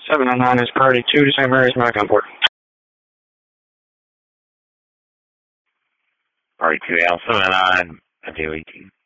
709 is priority 2 to St. Mary's, back on board. Priority 2, L709, DOE 18.